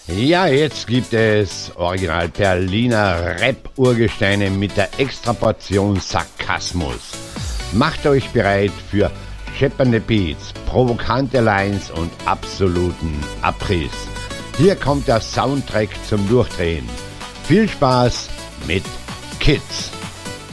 Ja, jetzt gibt es Original Berliner Rap-Urgesteine mit der Extraportion Sarkasmus. Macht euch bereit für scheppernde Beats, provokante Lines und absoluten Abriss. Hier kommt der Soundtrack zum Durchdrehen. Viel Spaß mit Kids.